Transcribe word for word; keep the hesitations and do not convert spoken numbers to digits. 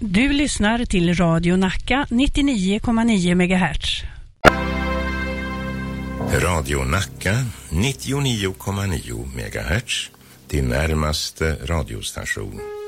Du lyssnar till Radio Nacka nittionio komma nio megahertz. Radio Nacka nittionio komma nio megahertz, din närmaste radiostation.